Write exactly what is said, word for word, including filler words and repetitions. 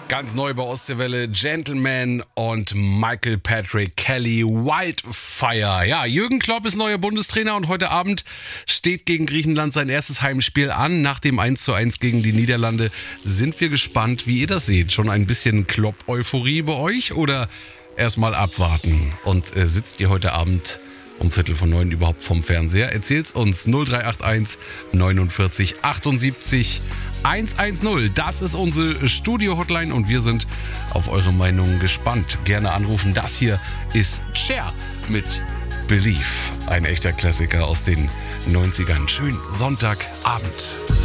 Ganz neu bei Ostseewelle, Gentleman und Michael Patrick Kelly, Wildfire. Ja, Jürgen Klopp ist neuer Bundestrainer und heute Abend steht gegen Griechenland sein erstes Heimspiel an. Nach dem eins zu eins gegen die Niederlande sind wir gespannt, wie ihr das seht. Schon ein bisschen Klopp-Euphorie bei euch oder erstmal abwarten? Und äh, sitzt ihr heute Abend um Viertel von neun überhaupt vom Fernseher? Erzählt's uns. null drei acht eins neunundvierzig achtundsiebzig hundertzehn. Das ist unsere Studio-Hotline und wir sind auf eure Meinung gespannt. Gerne anrufen. Das hier ist Cher mit Believe. Ein echter Klassiker aus den neunzigern. Schönen Sonntagabend.